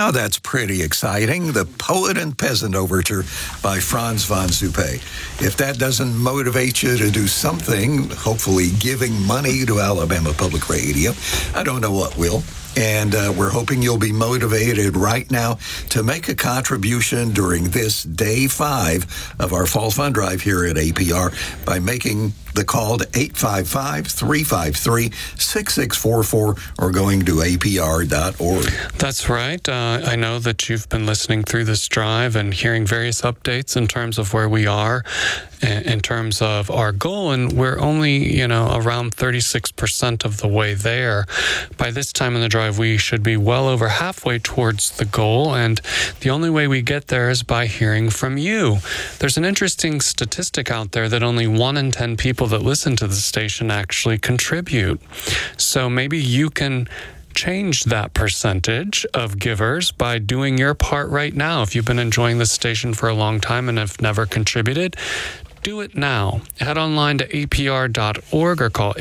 Now that's pretty exciting. The Poet and Peasant Overture by Franz von Suppé. If that doesn't motivate you to do something, hopefully giving money to Alabama Public Radio, I don't know what will. And we're hoping you'll be motivated right now to make a contribution during this day 5 of our Fall Fund Drive here at APR by making the call to 855-353-6644 or going to apr.org. That's right. I know that you've been listening through this drive and hearing various updates in terms of where we are, in terms of our goal, and we're only, around 36% of the way there. By this time in the drive, we should be well over halfway towards the goal, and the only way we get there is by hearing from you. There's an interesting statistic out there that only 1 in 10 people that listen to the station actually contribute. So maybe you can change that percentage of givers by doing your part right now. If you've been enjoying the station for a long time and have never contributed, do it now. Head online to apr.org or call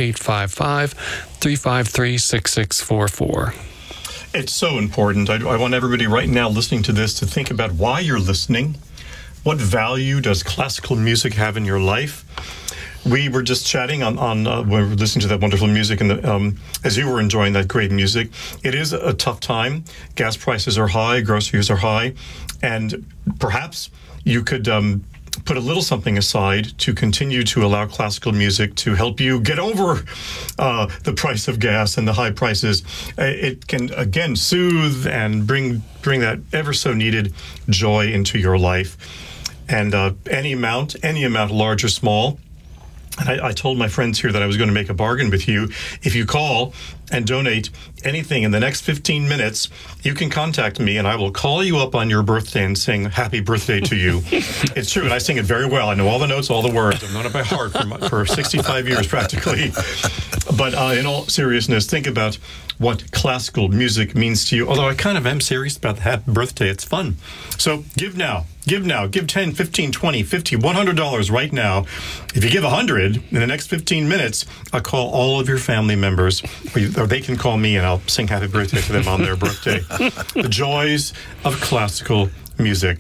855-353-6644. It's so important. I want everybody right now listening to this to think about why you're listening. What value does classical music have in your life? We were just chatting on when we were listening to that wonderful music, and as you were enjoying that great music, it is a tough time. Gas prices are high, groceries are high, and perhaps you could put a little something aside to continue to allow classical music to help you get over the price of gas and the high prices. It can, again, soothe and bring that ever so needed joy into your life. And any amount, large or small. And I told my friends here that I was going to make a bargain with you. If you call and donate anything in the next 15 minutes, you can contact me and I will call you up on your birthday and sing happy birthday to you. It's true, and I sing it very well. I know all the notes, all the words. I've known it by heart for 65 years practically. But in all seriousness, think about what classical music means to you. Although I kind of am serious about the happy birthday. It's fun. So give now. Give 10, 15, 20, $50, $100 right now. If you give 100 in the next 15 minutes, I'll call all of your family members, or they can call me and I'll sing happy birthday to them on their birthday. The joys of classical music.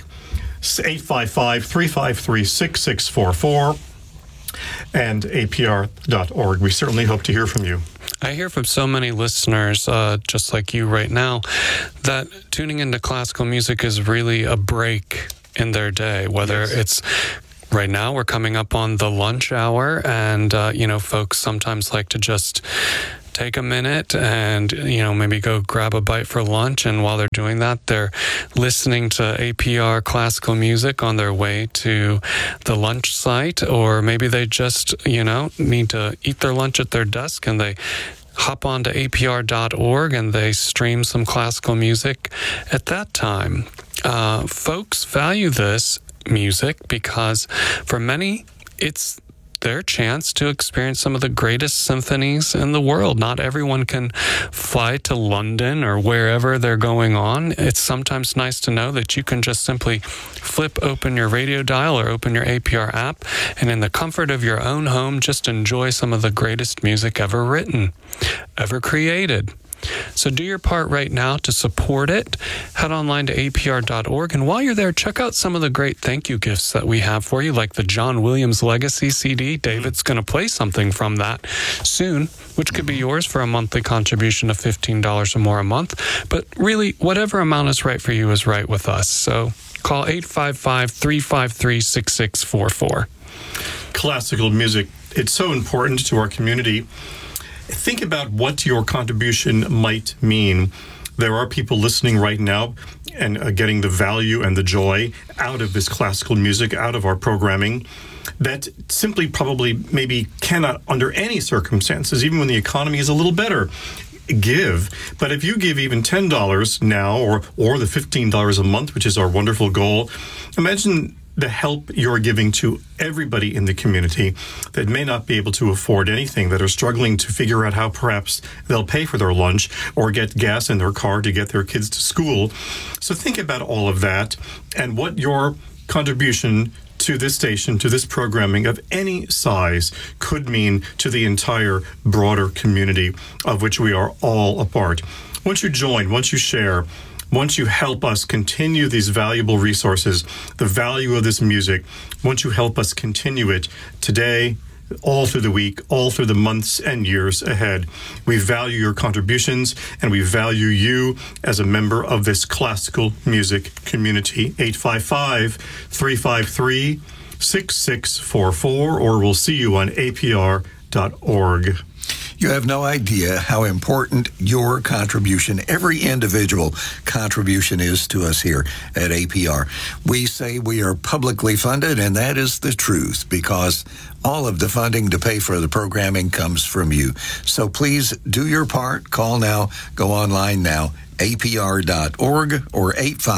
855-353-6644 and apr.org. We certainly hope to hear from you. I hear from so many listeners, just like you right now, that tuning into classical music is really a break in their day, whether it's right now we're coming up on the lunch hour and, folks sometimes like to just take a minute and, maybe go grab a bite for lunch. And while they're doing that, they're listening to APR classical music on their way to the lunch site, or maybe they just, need to eat their lunch at their desk and they hop on to apr.org and they stream some classical music at that time. Folks value this music because for many, it's their chance to experience some of the greatest symphonies in the world. Not everyone can fly to London or wherever they're going on. It's sometimes nice to know that you can just simply flip open your radio dial or open your APR app and in the comfort of your own home, just enjoy some of the greatest music ever written, ever created. So do your part right now to support it. Head online to apr.org. And while you're there, check out some of the great thank you gifts that we have for you, like the John Williams Legacy CD. David's going to play something from that soon, which could be yours for a monthly contribution of $15 or more a month. But really, whatever amount is right for you is right with us. So call 855-353-6644. Classical music, it's so important to our community. Think about what your contribution might mean. There are people listening right now and getting the value and the joy out of this classical music, out of our programming, that simply probably maybe cannot, under any circumstances, even when the economy is a little better, give. But if you give even $10 now or the $15 a month, which is our wonderful goal, imagine the help you're giving to everybody in the community that may not be able to afford anything, that are struggling to figure out how perhaps they'll pay for their lunch or get gas in their car to get their kids to school. So think about all of that and what your contribution to this station, to this programming of any size could mean to the entire broader community of which we are all a part. Once you join, once you share, once you help us continue these valuable resources, the value of this music, once you help us continue it today, all through the week, all through the months and years ahead. We value your contributions, and we value you as a member of this classical music community. 855-353-6644, or we'll see you on apr.org. You have no idea how important your contribution, every individual contribution, is to us here at APR. We say we are publicly funded, and that is the truth, because all of the funding to pay for the programming comes from you. So please do your part. Call now. Go online now. apr.org or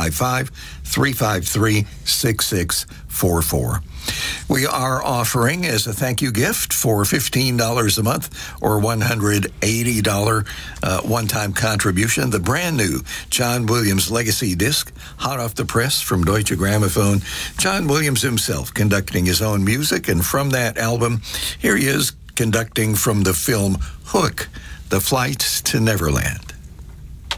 855-353-6644. We are offering as a thank you gift for $15 a month or $180 one-time contribution, the brand new John Williams Legacy disc, hot off the press from Deutsche Grammophon. John Williams himself conducting his own music, and from that album, here he is conducting from the film Hook, The Flight to Neverland.